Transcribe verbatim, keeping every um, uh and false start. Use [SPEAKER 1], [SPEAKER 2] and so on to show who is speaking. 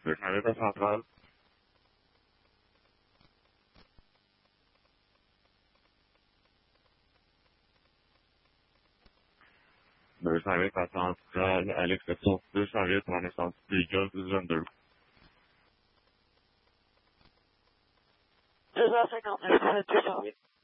[SPEAKER 1] Le Canada central. Le service à centrale à l'exception de service en essence Eagle vingt-deux.
[SPEAKER 2] deux heures cinquante-neuf, deux cent huit.